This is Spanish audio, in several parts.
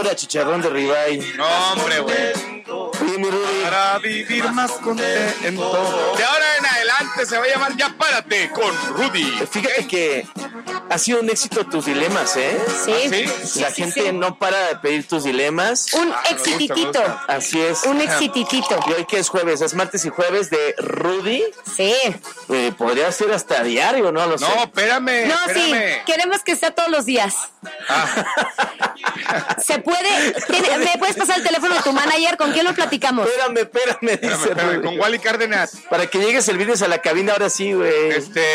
olor a chicharrón de ribeye. No, hombre, güey. Oye, mi Rudy. Para vivir más contento. De ahora en adelante se va a llamar Ya Párate con Rudy. Fíjate que ha sido un éxito tus dilemas, ¿eh? Sí. ¿Sí? La gente no para de pedir tus dilemas. Un me gusta, exititito. me gusta. Así es. Un exititito. Y hoy que es jueves, es martes y jueves de Rudy. Sí. Podría ser hasta diario, ¿no? Lo sé. No, espérame. No, sí. Queremos que sea todos los días. ¿Se puede? ¿Me puedes pasar el teléfono de tu manager? ¿Con quién lo platicamos? Espérame, dice Espérame, Rudy. con Wally Cárdenas. Para que llegues el viernes a la cabina, ahora sí, güey.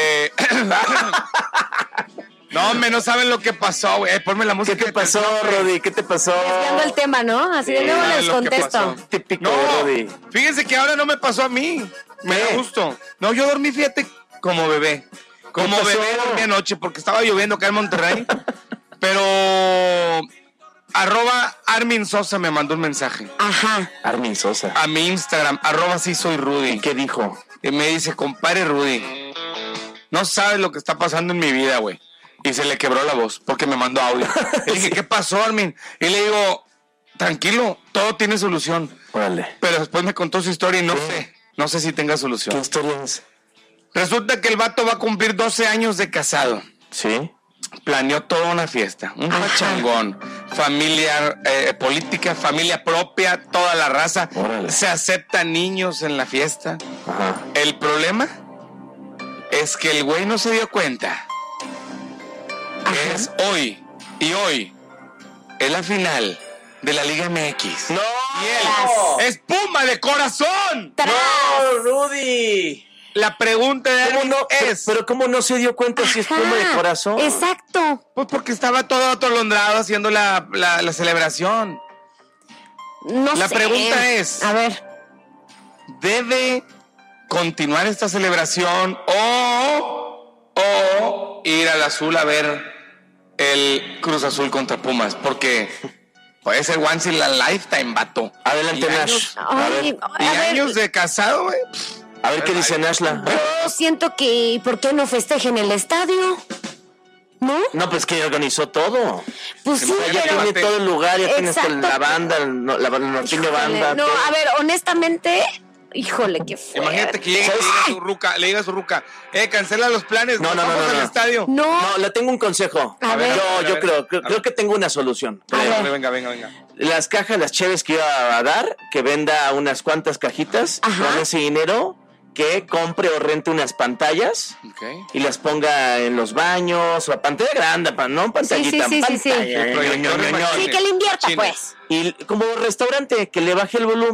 No, hombre, no saben lo que pasó, güey. Ponme la música. ¿Qué te pasó, Rudy? ¿Qué te pasó? Desviando el tema, ¿no? Así de nuevo ¿saben les lo que contesto. pasó? Típico No, de Rudy. fíjense que ahora no me pasó a mí. Me da ¿Qué? gusto. No, yo dormí, fíjate, como bebé. Como ¿Qué pasó? bebé dormí anoche porque estaba lloviendo acá en Monterrey. Pero @Armin Sosa me mandó un mensaje Ajá. Armin Sosa. a mi Instagram, @sí soy Rudy. ¿Qué dijo? Y me dice, compadre Rudy, no sabes lo que está pasando en mi vida, güey. Y se le quebró la voz porque me mandó audio. Le dije, ¿qué pasó, Armin? Y le digo, tranquilo, todo tiene solución. Órale. Pero después me contó su historia y no sé si tenga ¿Qué solución. historia es? Resulta que el vato va a cumplir 12 años de casado. ¿Sí? Planeó toda una fiesta, un pachangón, familia política, familia propia, toda la raza. Órale. Se aceptan niños en la fiesta. Ajá. El problema es que el güey no se dio cuenta que es hoy es la final de la Liga MX. ¡No! Y él es Puma de corazón. ¡No, Rudy! La pregunta de ¿Cómo Armin no? es... Pero ¿cómo no se dio cuenta si es Puma de corazón? Exacto. Pues porque estaba todo atolondrado haciendo la celebración. No La sé. pregunta es... A ver. ¿Debe continuar esta celebración o ir al Azul a ver el Cruz Azul contra Pumas? Porque puede ser once in a lifetime, vato. Adelante, Y Nash. años- Ay, Y a ver, años de casado, güey. A ver qué dice Nashla. yo siento que ¿por qué no festejen el estadio? ¿No? No, pues que organizó todo. Pues sí, Imagínate, pero... Tiene todo el lugar, ya tienes Exacto. la banda, la norteño Híjole, banda. no, todo. a ver, honestamente, híjole, qué fuerte. Imagínate que llegue, le diga a su ruca, cancela los planes, No, nos no, vamos no, al no. ¡Estadio! No, No, le tengo un consejo. A ver. Yo ver. creo que tengo una solución. A ver. Venga. Las cajas, las cheves que iba a dar, que venda unas cuantas cajitas, Ajá. con ese dinero, que compre o rente unas pantallas Ok. y las ponga en los baños, o a pantalla grande, no pantallita, sí, pantalla. sí. El proyector de sí, que le invierta, China. pues. Y como restaurante, que le baje el volumen.